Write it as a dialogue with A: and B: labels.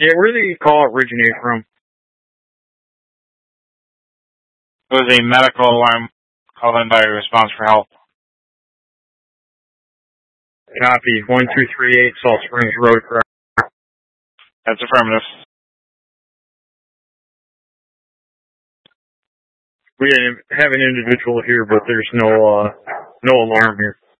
A: Yeah, where did the call originate from?
B: It was a medical alarm called in by Response for Help.
A: Copy. 1238 Salt Springs Road, correct?
B: That's affirmative.
A: We have an individual here, but there's no alarm here.